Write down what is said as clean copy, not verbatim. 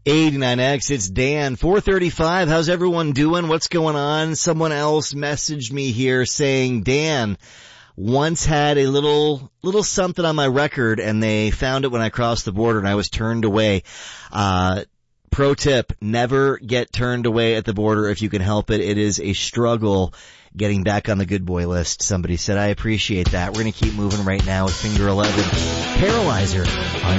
89X, it's Dan, 435. How's everyone doing? What's going on? Someone else messaged me here saying, Dan, once had a little something on my record and they found it when I crossed the border and I was turned away. Pro tip, never get turned away at the border if you can help it. It is a struggle getting back on the good boy list. Somebody said, I appreciate that. We're going to keep moving right now with Finger 11, Paralyzer on